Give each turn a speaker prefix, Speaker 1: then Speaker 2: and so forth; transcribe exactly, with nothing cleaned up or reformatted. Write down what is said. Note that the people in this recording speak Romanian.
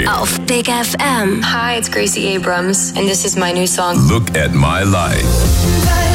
Speaker 1: auf Big F M.
Speaker 2: Hi, it's Gracie Abrams, and this is my new song.
Speaker 3: Look at My Life.